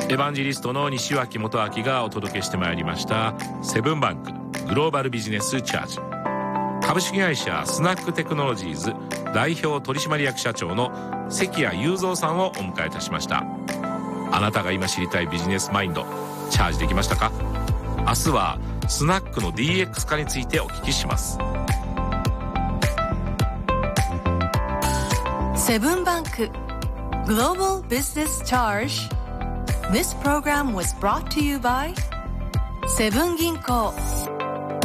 エヴァンジェリストの西脇元明がお届けしてまいりましたセブンバンクグローバルビジネスチャージ。株式会社スナックテクノロジーズ代表取締役社長の関谷雄三さんをお迎えいたしました。あなたが今知りたいビジネスマインドチャージできましたか？明日はスナックの DX 化についてお聞きします。 セブンバンク Global Business Charge. This program was brought to you by セブン銀行